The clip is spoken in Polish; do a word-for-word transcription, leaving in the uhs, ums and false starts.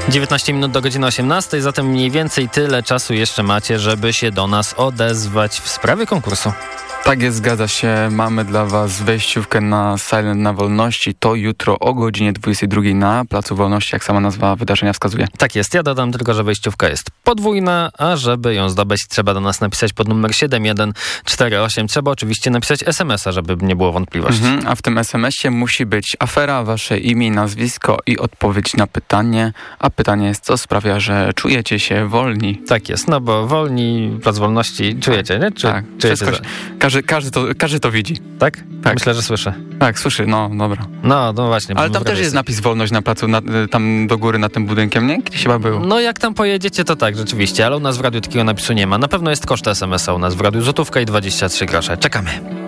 dziewiętnaście minut do godziny osiemnastej, zatem mniej więcej tyle czasu jeszcze macie, żeby się do nas odezwać w sprawie konkursu. Tak jest, zgadza się. Mamy dla Was wejściówkę na Silent na Wolności. To jutro o godzinie dwudziestej drugiej na Placu Wolności, jak sama nazwa wydarzenia wskazuje. Tak jest. Ja dodam tylko, że wejściówka jest podwójna, a żeby ją zdobyć, trzeba do nas napisać pod numer siedem jeden cztery osiem. Trzeba oczywiście napisać es em es a, żeby nie było wątpliwości. Mhm, a w tym es em esie musi być afera, wasze imię, nazwisko i odpowiedź na pytanie. A pytanie jest, co sprawia, że czujecie się wolni? Tak jest, no bo wolni, Plac Wolności, czujecie, nie? Czy, tak, czujecie wszystko, każdy, każdy, to, każdy to widzi. Tak? Tak. Myślę, że słyszę. Tak, słyszy, no dobra. No, no właśnie. Ale tam też jest napis Wolność na placu, na, tam do góry nad tym budynkiem, nie? Kiedyś chyba był. No jak tam pojedziecie, to tak, rzeczywiście, ale u nas w radiu takiego napisu nie ma. Na pewno jest koszt es em es a u nas w radiu, złotówka i dwadzieścia trzy grosze. Czekamy.